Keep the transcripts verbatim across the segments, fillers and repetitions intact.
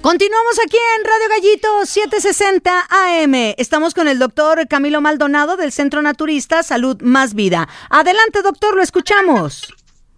Continuamos aquí en Radio Gallito setecientos sesenta A M. Estamos con el doctor Camilo Maldonado del Centro Naturista Salud Más Vida. Adelante, doctor, lo escuchamos.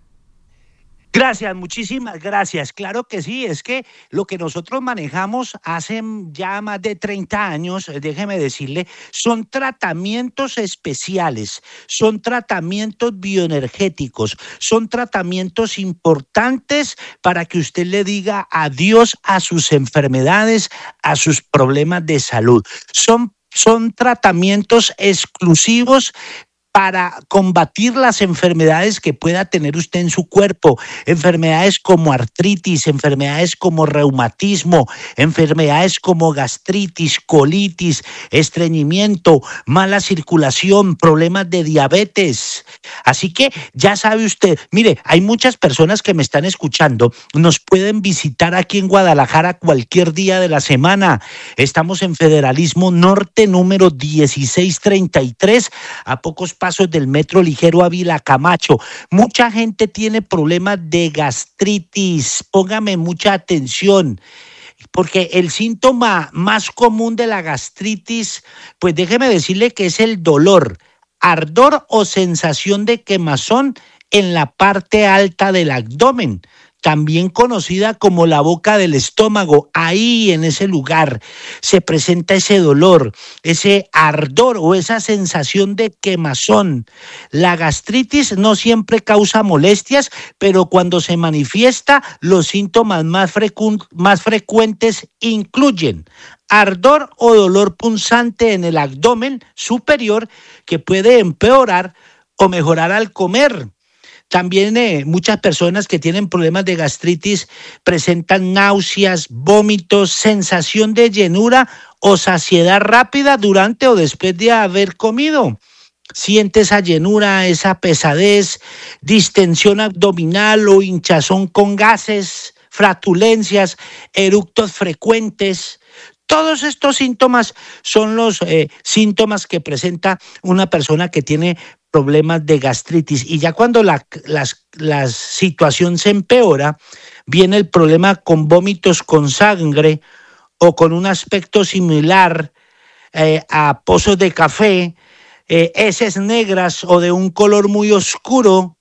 Gracias, muchísimas gracias. Claro que sí, es que lo que nosotros manejamos hace ya más de treinta años, déjeme decirle, son tratamientos especiales, son tratamientos bioenergéticos, son tratamientos importantes para que usted le diga adiós a sus enfermedades, a sus problemas de salud. Son, son tratamientos exclusivos para combatir las enfermedades que pueda tener usted en su cuerpo, enfermedades como artritis, enfermedades como reumatismo, enfermedades como gastritis, colitis, estreñimiento, mala circulación, problemas de diabetes. Así que ya sabe usted, mire, hay muchas personas que me están escuchando, nos pueden visitar aquí en Guadalajara cualquier día de la semana. Estamos en Federalismo Norte, número dieciséis treinta y tres, a pocos pasos del metro ligero Ávila Camacho. Mucha gente tiene problemas de gastritis. Póngame mucha atención, porque el síntoma más común de la gastritis, pues déjeme decirle que es el dolor, ardor o sensación de quemazón en la parte alta del abdomen, también conocida como la boca del estómago. Ahí en ese lugar se presenta ese dolor, ese ardor o esa sensación de quemazón. La gastritis no siempre causa molestias, pero cuando se manifiesta, los síntomas más, frecu- más frecuentes incluyen ardor o dolor punzante en el abdomen superior que puede empeorar o mejorar al comer. También eh, muchas personas que tienen problemas de gastritis presentan náuseas, vómitos, sensación de llenura o saciedad rápida durante o después de haber comido. Siente esa llenura, esa pesadez, distensión abdominal o hinchazón con gases, flatulencias, eructos frecuentes. Todos estos síntomas son los eh, síntomas que presenta una persona que tiene problemas de gastritis. Y ya cuando la, las, la situación se empeora, viene el problema con vómitos con sangre o con un aspecto similar eh, a pozos de café, eh, heces negras o de un color muy oscuro,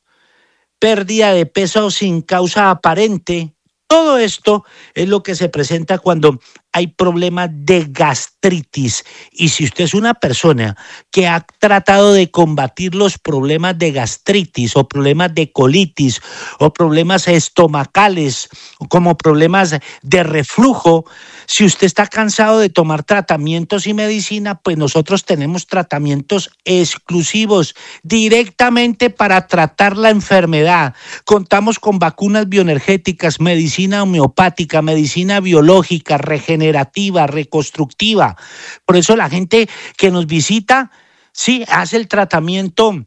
pérdida de peso sin causa aparente. Todo esto es lo que se presenta cuando hay problemas de gastritis. Y si usted es una persona que ha tratado de combatir los problemas de gastritis o problemas de colitis o problemas estomacales como problemas de reflujo, si usted está cansado de tomar tratamientos y medicina, pues nosotros tenemos tratamientos exclusivos directamente para tratar la enfermedad. Contamos con vacunas bioenergéticas, medicina homeopática, medicina biológica, regenerativa, reconstructiva. Por eso la gente que nos visita, sí, hace el tratamiento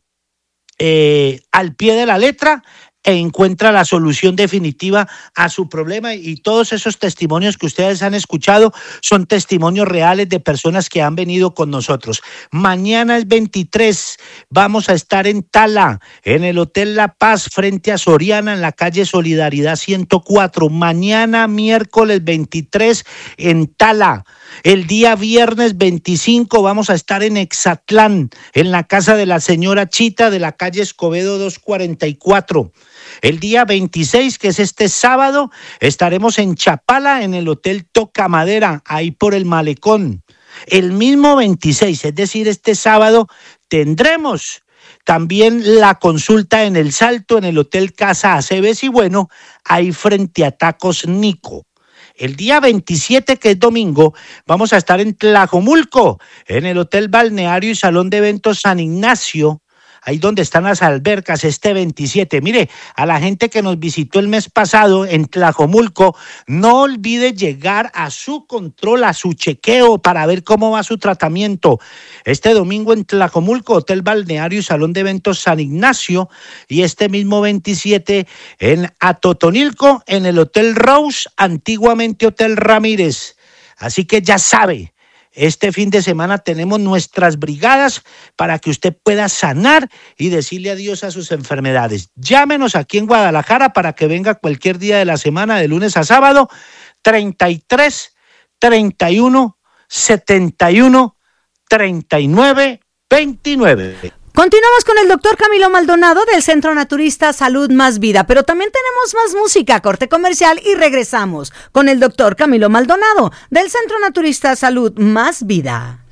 eh, al pie de la letra e encuentra la solución definitiva a su problema. Y todos esos testimonios que ustedes han escuchado son testimonios reales de personas que han venido con nosotros. Mañana es veintitrés, vamos a estar en Tala, en el Hotel La Paz, frente a Soriana, en la calle Solidaridad ciento cuatro. Mañana miércoles veintitrés en Tala. El día viernes veinticinco vamos a estar en Exatlán, en la casa de la señora Chita de la calle Escobedo doscientos cuarenta y cuatro. El día veintiséis, que es este sábado, estaremos en Chapala, en el Hotel Toca Madera, ahí por el Malecón. El mismo veintiséis, es decir, este sábado, tendremos también la consulta en El Salto, en el Hotel Casa Aceves y Bueno, ahí frente a Tacos Nico. El día veintisiete, que es domingo, vamos a estar en Tlajomulco, en el Hotel Balneario y Salón de Eventos San Ignacio, ahí donde están las albercas, este veintisiete. Mire, a la gente que nos visitó el mes pasado en Tlajomulco, no olvide llegar a su control, a su chequeo para ver cómo va su tratamiento. Este domingo en Tlajomulco, Hotel Balneario y Salón de Eventos San Ignacio, y este mismo veintisiete en Atotonilco, en el Hotel Rose, antiguamente Hotel Ramírez. Así que ya sabe, este fin de semana tenemos nuestras brigadas para que usted pueda sanar y decirle adiós a sus enfermedades. Llámenos aquí en Guadalajara para que venga cualquier día de la semana, de lunes a sábado. treinta y tres, treinta y uno, setenta y uno, treinta y nueve, veintinueve. Continuamos con el doctor Camilo Maldonado del Centro Naturista Salud Más Vida, pero también tenemos más música, corte comercial y regresamos con el doctor Camilo Maldonado del Centro Naturista Salud Más Vida.